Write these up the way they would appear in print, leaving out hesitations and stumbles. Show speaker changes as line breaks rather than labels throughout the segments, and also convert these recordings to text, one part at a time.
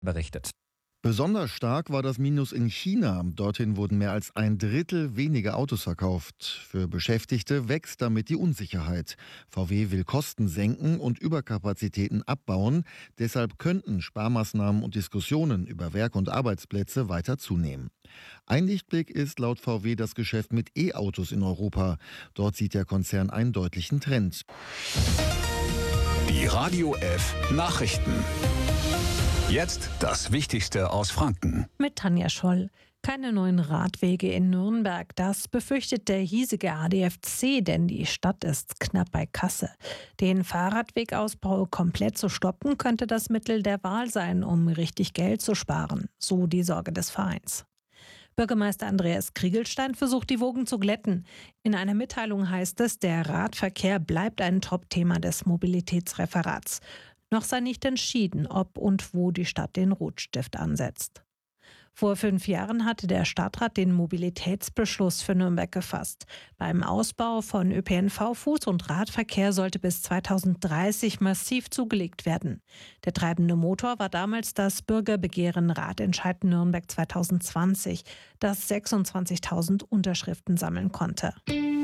berichtet.
Besonders stark war das Minus in China. Dorthin wurden mehr als 1/3 weniger Autos verkauft. Für Beschäftigte wächst damit die Unsicherheit. VW will Kosten senken und Überkapazitäten abbauen. Deshalb könnten Sparmaßnahmen und Diskussionen über Werk- und Arbeitsplätze weiter zunehmen. Ein Lichtblick ist laut VW das Geschäft mit E-Autos in Europa. Dort sieht der Konzern einen deutlichen Trend.
Die Radio F Nachrichten. Jetzt das Wichtigste aus Franken.
Mit Tanja Scholl. Keine neuen Radwege in Nürnberg. Das befürchtet der hiesige ADFC, denn die Stadt ist knapp bei Kasse. Den Fahrradwegausbau komplett zu stoppen, könnte das Mittel der Wahl sein, um richtig Geld zu sparen. So die Sorge des Vereins. Bürgermeister Andreas Kriegelstein versucht, die Wogen zu glätten. In einer Mitteilung heißt es, der Radverkehr bleibt ein Top-Thema des Mobilitätsreferats. Noch sei nicht entschieden, ob und wo die Stadt den Rotstift ansetzt. Vor 5 Jahren hatte der Stadtrat den Mobilitätsbeschluss für Nürnberg gefasst. Beim Ausbau von ÖPNV, Fuß- und Radverkehr sollte bis 2030 massiv zugelegt werden. Der treibende Motor war damals das Bürgerbegehren Radentscheid Nürnberg 2020, das 26.000 Unterschriften sammeln konnte.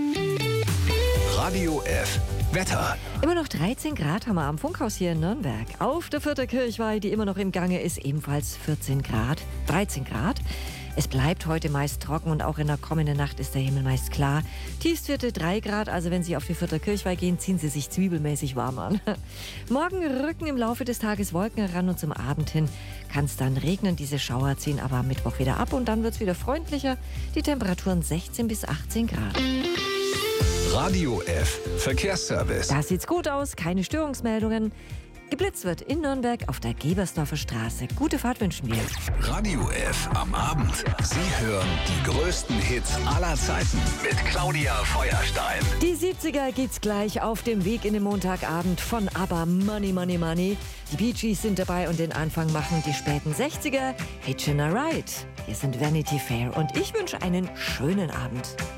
Radio F Wetter.
Immer noch 13 Grad haben wir am Funkhaus hier in Nürnberg. Auf der Vierter Kirchweih, die immer noch im Gange ist, ebenfalls 13 Grad. Es bleibt heute meist trocken und auch in der kommenden Nacht ist der Himmel meist klar. Tiefstwerte 3 Grad, also wenn Sie auf die Vierter Kirchweih gehen, ziehen Sie sich zwiebelmäßig warm an. Morgen rücken im Laufe des Tages Wolken heran und zum Abend hin kann es dann regnen. Diese Schauer ziehen aber am Mittwoch wieder ab und dann wird es wieder freundlicher. Die Temperaturen 16 bis 18 Grad.
Radio F Verkehrsservice.
Da sieht's gut aus, keine Störungsmeldungen. Geblitzt wird in Nürnberg auf der Gebersdorfer Straße. Gute Fahrt wünschen wir.
Radio F am Abend. Sie hören die größten Hits aller Zeiten mit Claudia Feuerstein.
Die 70er geht's gleich auf dem Weg in den Montagabend von ABBA Money, Money, Money. Die Bee Gees sind dabei und den Anfang machen die späten 60er. Hitchin' a Ride. Hier sind Vanity Fair und ich wünsche einen schönen Abend.